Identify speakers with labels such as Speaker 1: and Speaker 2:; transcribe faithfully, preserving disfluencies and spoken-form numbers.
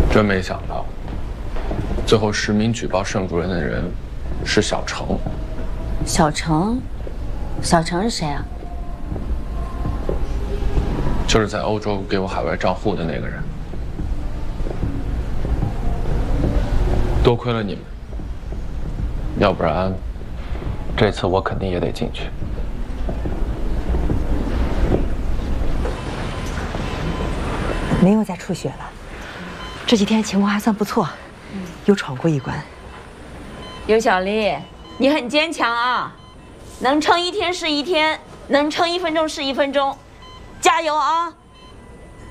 Speaker 1: 真没想到，最后实名举报盛主任的人是小程。
Speaker 2: 小程，小程是谁啊？
Speaker 1: 就是在欧洲给我海外账户的那个人。多亏了你们，要不然这次我肯定也得进去。
Speaker 3: 没有再出血了，这几天情况还算不错，又闯过一关。
Speaker 2: 尤小丽，你很坚强啊，能撑一天是一天，能撑一分钟是一分钟，加油啊！